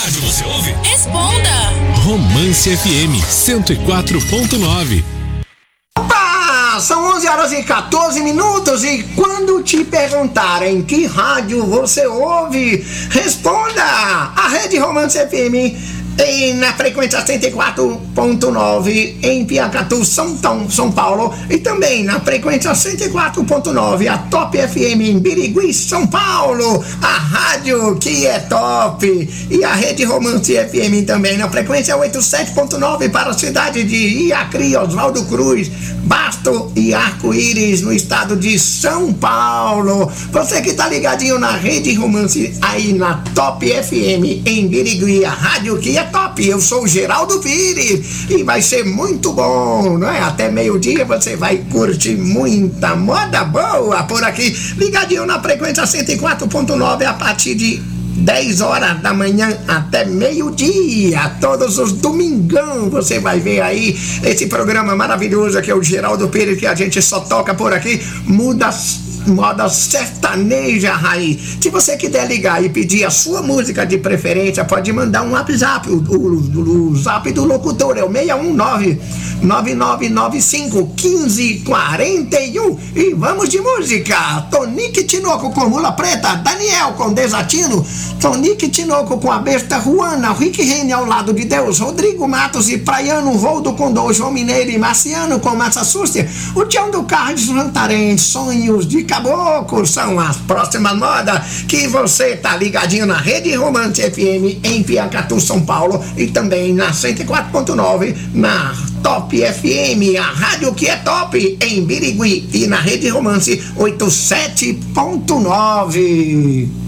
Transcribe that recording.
rádio você ouve? Responda! Romance FM 104.9. Opa! São 11h14 e quando te perguntarem que rádio você ouve, responda! A Rede Romance FM na frequência 104.9 em Piacatu, São Paulo, e também na frequência 104.9 a Top FM em Birigui, São Paulo, a rádio que é top, e a Rede Romance FM também na frequência 87.9 para a cidade de Iacri, Oswaldo Cruz, Basto e Arco-Íris no estado de São Paulo. Você que tá ligadinho na Rede Romance aí na Top FM em Birigui, a rádio que é top. Eu sou o Geraldo Pires e vai ser muito bom, não é? Até meio-dia você vai curtir muita moda boa por aqui, ligadinho na frequência 104.9 a partir de 10 horas da manhã até meio-dia, todos os domingão você vai ver aí esse programa maravilhoso que é o Geraldo Pires, que a gente só toca por aqui, moda sertaneja raiz. Se você quiser ligar e pedir a sua música de preferência, pode mandar um WhatsApp, o zap do locutor é o 619-9995-1541 e vamos de música. Tonique Tinoco com Mula Preta, Daniel com Desatino, Tonique Tinoco com a besta Juana, Rick Reine ao lado de Deus, Rodrigo Matos e Praiano, Roldo com Dom, João Mineiro e Marciano com Massa Súcia, o Tião do Carro de Santarém, Sonhos de Caboclo são as próximas modas que você tá ligadinho na Rede Romance FM em Piacatu, São Paulo, e também na 104.9 na Top FM, a rádio que é top em Birigui, e na Rede Romance 87.9.